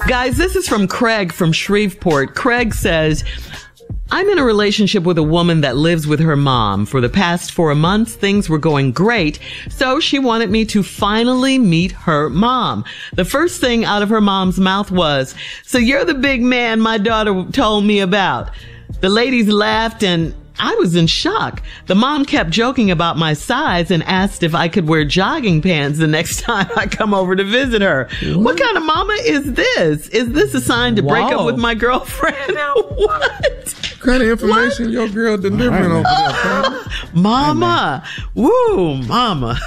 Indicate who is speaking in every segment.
Speaker 1: Guys, this is from Craig from Shreveport. Craig says, I'm in a relationship with a woman that lives with her mom. For the past 4 months, things were going great. So she wanted me to finally meet her mom. The first thing out of her mom's mouth was, so you're the big man my daughter told me about. The ladies laughed and I was in shock. The mom kept joking about my size and asked if I could wear jogging pants the next time I come over to visit her. What kind of mama is this? Is this a sign to break up with my girlfriend? What
Speaker 2: kind of information your girl delivering over there?
Speaker 1: Mama. Woo, mama.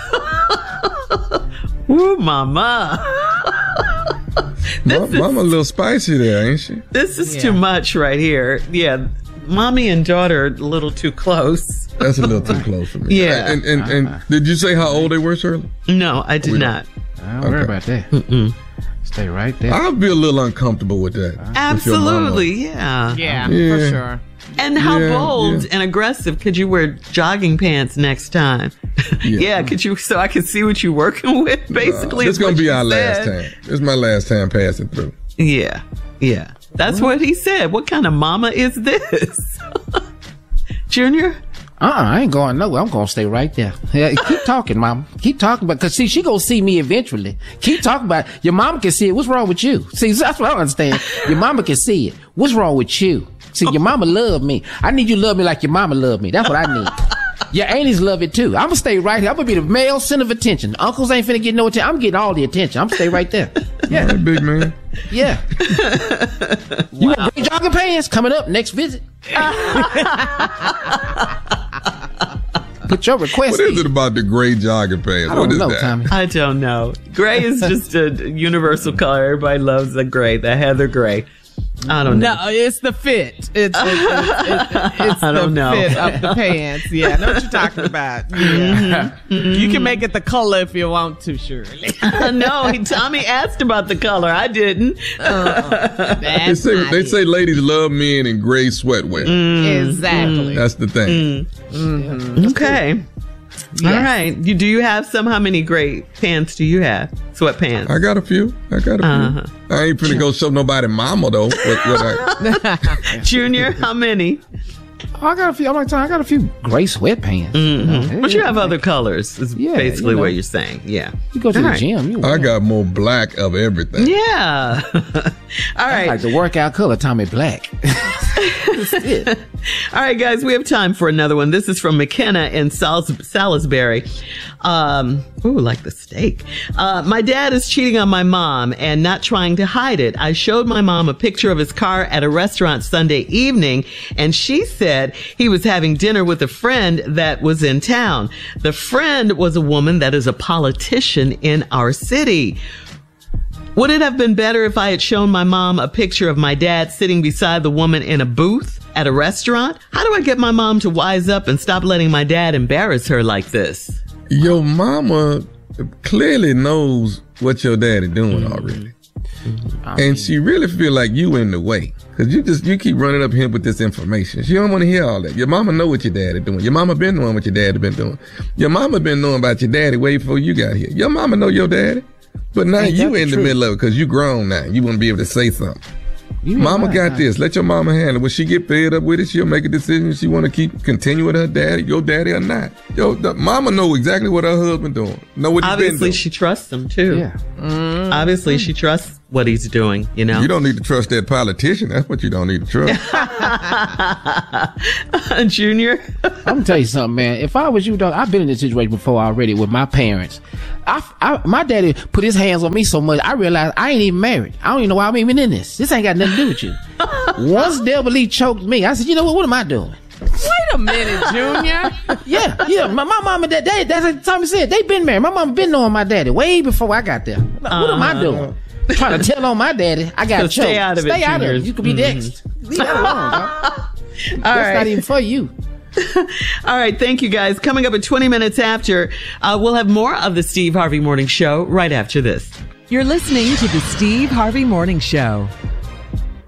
Speaker 1: Woo, mama.
Speaker 2: Mama a little spicy there, ain't she?
Speaker 1: This is too much right here. Yeah. Mommy and daughter are a little too close.
Speaker 2: That's a little too close for me.
Speaker 1: Yeah.
Speaker 2: And did you say how old they were, Shirley?
Speaker 1: No, I did not.
Speaker 3: I don't worry about that. Stay right there.
Speaker 2: I'll be a little uncomfortable with that.
Speaker 1: Absolutely, yeah.
Speaker 4: Yeah, for sure.
Speaker 1: And how bold and aggressive could you wear jogging pants next time? Yeah, could you, so I could see what you're working with, basically?
Speaker 2: It's going to be our last time. This is my last time passing through.
Speaker 1: Yeah. That's what he said. What kind of mama is this? Junior?
Speaker 3: I ain't going nowhere. I'm going to stay right there. Yeah, keep talking, Mama. Keep talking about, because see, she going to see me eventually. Keep talking about it. Your mama can see it. What's wrong with you? See, that's what I don't understand. Your mama can see it. What's wrong with you? See, your mama love me. I need you to love me like your mama love me. That's what I need. Your aunties love it too. I'm going to stay right here. I'm going to be the male center of attention. Uncles ain't finna get no attention. I'm getting all the attention. I'm going to stay right there. Yeah.
Speaker 2: All right, big man.
Speaker 3: Yeah. You want gray jogging pants? Coming up next visit. Put your request
Speaker 2: What is it about the gray jogging pants?
Speaker 3: I don't know, Tommy.
Speaker 1: I don't know. Gray is just a universal color. Everybody loves the gray, the heather gray. I don't know.
Speaker 4: No, it's the fit. It's
Speaker 1: I don't know.
Speaker 4: Fit of the pants. Yeah, I know what you're talking about. Yeah. You can make it the color if you want to, Shirley.
Speaker 1: No, Tommy asked about the color. I didn't.
Speaker 2: They say ladies love men in gray sweatwear.
Speaker 4: Exactly.
Speaker 2: That's the thing.
Speaker 1: Okay. Yes. All right. Do you have some? How many gray pants do you have? Sweatpants?
Speaker 2: I got a few. I ain't finna go show nobody mama though.
Speaker 1: Junior, how many?
Speaker 3: I got a few. I got a few gray sweatpants.
Speaker 1: But you have other colors. Is basically what you're saying. Yeah.
Speaker 3: You go to the gym.
Speaker 2: I got more black of everything.
Speaker 1: Yeah. All right.
Speaker 3: Like the workout color, Tommy, black.
Speaker 1: All right, guys, we have time for another one. This is from McKenna in Salisbury. Like the steak. My dad is cheating on my mom and not trying to hide it. I showed my mom a picture of his car at a restaurant Sunday evening, and she said he was having dinner with a friend that was in town. The friend was a woman that is a politician in our city. Would it have been better if I had shown my mom a picture of my dad sitting beside the woman in a booth at a restaurant? How do I get my mom to wise up and stop letting my dad embarrass her like this?
Speaker 2: Your mama clearly knows what your daddy doing already. And she really feel like you in the way. Cause you keep running up here with this information. She don't want to hear all that. Your mama know what your daddy doing. Your mama been knowing what your daddy been doing. Your mama been knowing about your daddy way before you got here. Your mama know your daddy. But now you in the middle of it because you grown now. You want to be able to say something. Mama got this. Let your mama handle it. When she get fed up with it, she'll make a decision. She want to continue with her daddy, your daddy or not. Mama know exactly what her husband doing. Know what he's been doing.
Speaker 1: Obviously, she trusts him too. Yeah. Obviously, she trusts what he's doing. You know.
Speaker 2: You don't need to trust that politician. That's what you don't need to trust.
Speaker 1: Junior.
Speaker 3: I'm gonna tell you something, man. If I was you, dog, I've been in this situation before already with my parents. My daddy put his hands on me so much, I realized I ain't even married. I don't even know why I'm even in this. This ain't got nothing to do with you. Once Delbert Lee choked me, I said, you know what am I doing?
Speaker 4: Wait a minute, Junior.
Speaker 3: Yeah. My mom and dad, that's what Tommy said. They been married. My mom been knowing my daddy way before I got there. What am I doing? Trying to tell on my daddy. I got choked.
Speaker 1: Stay out of it.
Speaker 3: Stay out of it. You could be next. Leave that alone, dog. That's not even for you.
Speaker 1: All right. Thank you, guys. Coming up at 20 minutes after, we'll have more of the Steve Harvey Morning Show right after this.
Speaker 5: You're listening to the Steve Harvey Morning Show.